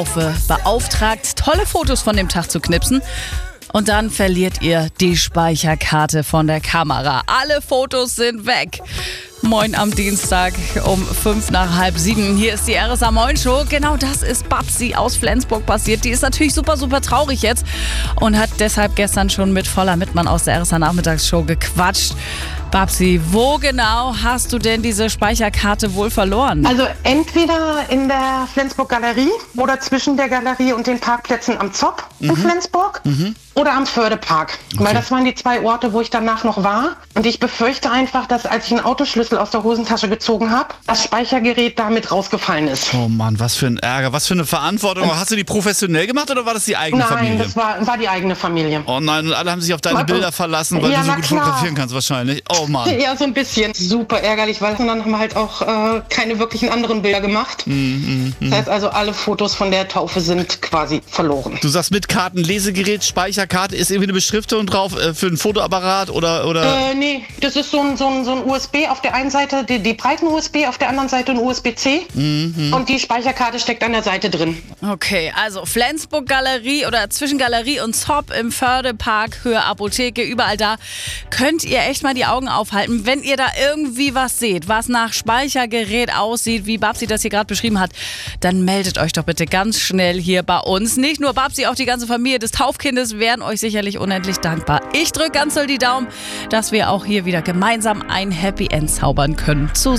beauftragt, tolle Fotos von dem Tag zu knipsen. Und dann verliert ihr die Speicherkarte von der Kamera. Alle Fotos sind weg. Moin am Dienstag um 6:55. Hier ist die RSA Moin Show. Genau das ist Babsi aus Flensburg passiert. Die ist natürlich super, super traurig jetzt und hat deshalb gestern schon mit Voller Mittmann aus der RSA Nachmittagsshow gequatscht. Babsi, wo genau hast du denn diese Speicherkarte wohl verloren? Also entweder in der Flensburg Galerie oder zwischen der Galerie und den Parkplätzen am Zopp in Flensburg oder am Fördepark. Okay. Weil das waren die 2 Orte, wo ich danach noch war. Und ich befürchte einfach, dass als ich einen Autoschlüssel aus der Hosentasche gezogen habe, das Speichergerät damit rausgefallen ist. Oh Mann, was für ein Ärger, was für eine Verantwortung. Hast du die professionell gemacht oder war das die eigene Familie? Nein, das war die eigene Familie. Oh nein, und alle haben sich auf deine Bilder verlassen, weil du so gut fotografieren kannst wahrscheinlich. Oh Mann. Ja, so ein bisschen. Super ärgerlich, weil dann haben wir halt auch keine wirklichen anderen Bilder gemacht. Das heißt also, alle Fotos von der Taufe sind quasi verloren. Du sagst mit Karten, Lesegerät, Speicherkarte, ist irgendwie eine Beschriftung drauf für ein Fotoapparat oder? Nee, das ist so ein USB auf der einen Seite, die breiten USB, auf der anderen Seite ein USB-C und die Speicherkarte steckt an der Seite drin. Okay, also Flensburg Galerie oder zwischen Galerie und Zopp im Fördepark, Höhe Apotheke, überall da könnt ihr echt mal die Augen aufhalten. Wenn ihr da irgendwie was seht, was nach Speichergerät aussieht, wie Babsi das hier gerade beschrieben hat, dann meldet euch doch bitte ganz schnell hier bei uns. Nicht nur Babsi, auch die ganze Familie des Taufkindes wären euch sicherlich unendlich dankbar. Ich drücke ganz doll die Daumen, dass wir auch hier wieder gemeinsam ein Happy End zaubern können.